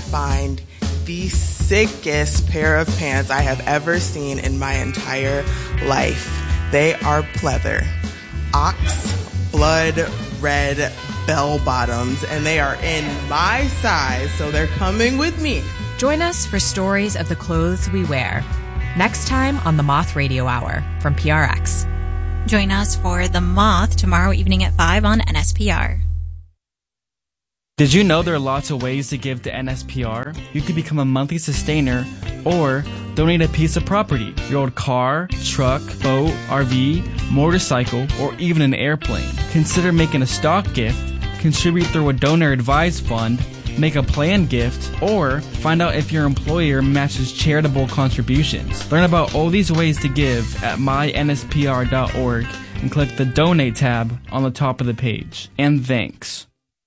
find the sickest pair of pants I have ever seen in my entire life. They are pleather, ox blood red bell bottoms, and they are in my size, so they're coming with me. Join us for stories of the clothes we wear. Next time on the Moth Radio Hour from PRX. Join us for The Moth tomorrow evening at 5 on NSPR. Did you know there are lots of ways to give to NSPR? You could become a monthly sustainer or donate a piece of property, your old car, truck, boat, RV, motorcycle, or even an airplane. Consider making a stock gift, contribute through a donor-advised fund, make a planned gift, or find out if your employer matches charitable contributions. Learn about all these ways to give at mynspr.org and click the Donate tab on the top of the page. And thanks.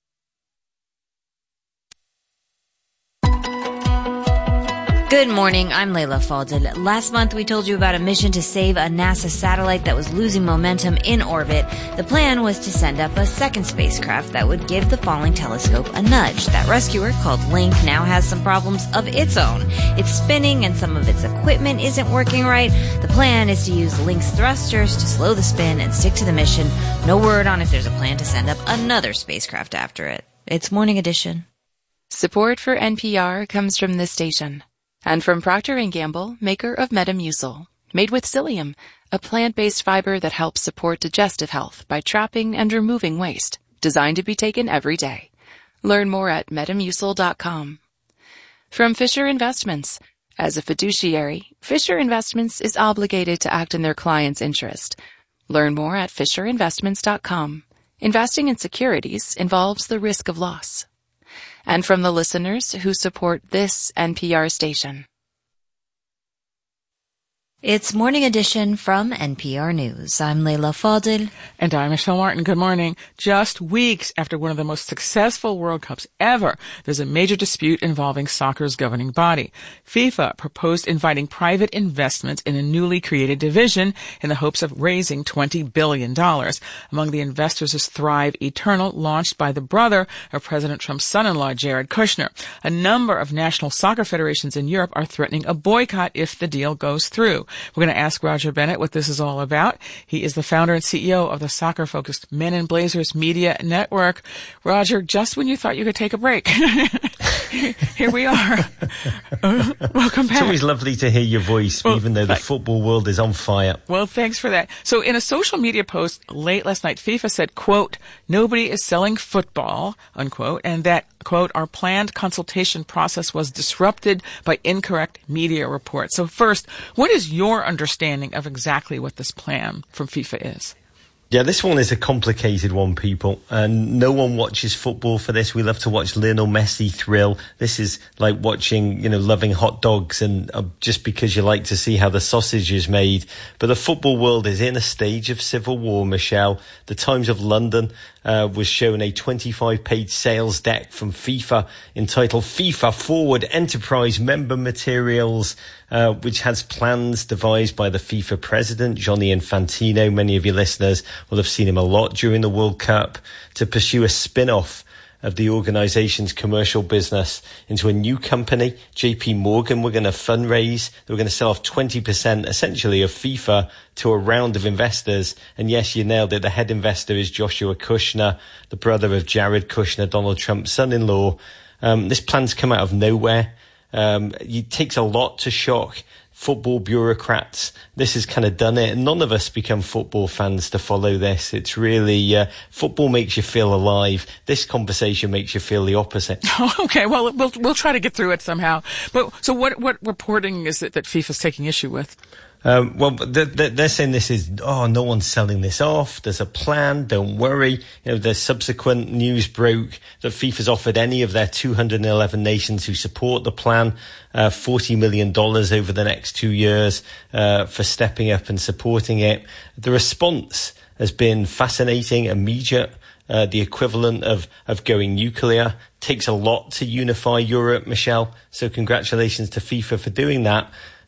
Good morning, I'm Layla Falded. Last month we told you about a mission to save a NASA satellite that was losing momentum in orbit. The plan was to send up a second spacecraft that would give the falling telescope a nudge. That rescuer, called Link, now has some problems of its own. It's spinning and some of its equipment isn't working right. The plan is to use Link's thrusters to slow the spin and stick to the mission. No word on if there's a plan to send up another spacecraft after it. It's Morning Edition. Support for NPR comes from this station. And from Procter & Gamble, maker of Metamucil, made with psyllium, a plant-based fiber that helps support digestive health by trapping and removing waste, designed to be taken every day. Learn more at Metamucil.com. From Fisher Investments. As a fiduciary, Fisher Investments is obligated to act in their client's interest. Learn more at FisherInvestments.com. Investing in securities involves the risk of loss. And from the listeners who support this NPR station. It's Morning Edition from NPR News. I'm Layla Faldil. And I'm Michelle Martin. Good morning. Just weeks after one of the most successful World Cups ever, there's a major dispute involving soccer's governing body. FIFA proposed inviting private investment in a newly created division in the hopes of raising $20 billion. Among the investors is Thrive Eternal, launched by the brother of President Trump's son-in-law, Jared Kushner. A number of national soccer federations in Europe are threatening a boycott if the deal goes through. We're going to ask Roger Bennett what this is all about. He is the founder and CEO of the soccer-focused Men in Blazers Media Network. Roger, just when you thought you could take a break, here we are. Welcome back. It's always lovely to hear your voice, even though the football world is on fire. Well, thanks for that. So in a social media post late last night, FIFA said, quote, "Nobody is selling football," unquote, and that, quote, "our planned consultation process was disrupted by incorrect media reports." So first, what is your understanding of exactly what this plan from FIFA is? Yeah, this one is a complicated one, people. And no one watches football for this. We love to watch Lionel Messi thrill. This is like watching, loving hot dogs and just because you like to see how the sausage is made. But the football world is in a stage of civil war, Michelle. The Times of London was shown a 25-page sales deck from FIFA entitled FIFA Forward Enterprise Member Materials, which has plans devised by the FIFA president, Gianni Infantino. Many of your listeners will have seen him a lot during the World Cup, to pursue a spin-off of the organization's commercial business into a new company. JP Morgan were going to fundraise. They were going to sell off 20% essentially of FIFA to a round of investors. And yes, you nailed it. The head investor is Joshua Kushner, the brother of Jared Kushner, Donald Trump's son-in-law. This plan's come out of nowhere. It takes a lot to shock football bureaucrats. This has kind of done it. None of us become football fans to follow this. It's really, football makes you feel alive. This conversation makes you feel the opposite. Okay, well, we'll try to get through it somehow. But so what reporting is it that FIFA's taking issue with? Well, they're saying this is, no one's selling this off. There's a plan. Don't worry. The subsequent news broke that FIFA's offered any of their 211 nations who support the plan, $40 million over the next 2 years, for stepping up and supporting it. The response has been fascinating, immediate. The equivalent of going nuclear. Takes a lot to unify Europe, Michelle. So congratulations to FIFA for doing that.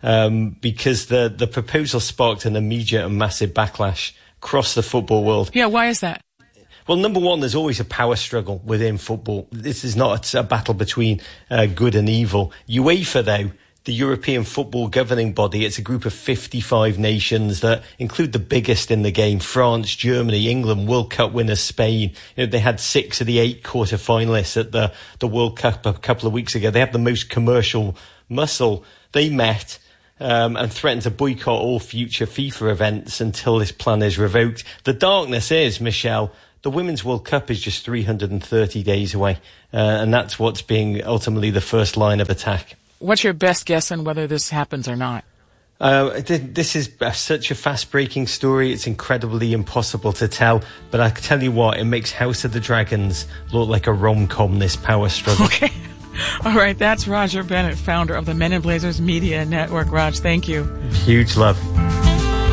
Because the proposal sparked an immediate and massive backlash across the football world. Yeah, why is that? Well, number one, there's always a power struggle within football. This is not a battle between good and evil. UEFA, though, the European football governing body, it's a group of 55 nations that include the biggest in the game: France, Germany, England, World Cup winners Spain. They had 6 of the 8 quarter-finalists at the World Cup a couple of weeks ago. They have the most commercial muscle. They met and threatened to boycott all future FIFA events until this plan is revoked. The darkness is, Michelle, the Women's World Cup is just 330 days away, and that's what's being ultimately the first line of attack. What's your best guess on whether this happens or not? This is such a fast-breaking story. It's incredibly impossible to tell. But I can tell you what, it makes House of the Dragons look like a rom-com, this power struggle. Okay. All right, that's Roger Bennett, founder of the Men in Blazers Media Network. Raj, thank you. Huge love.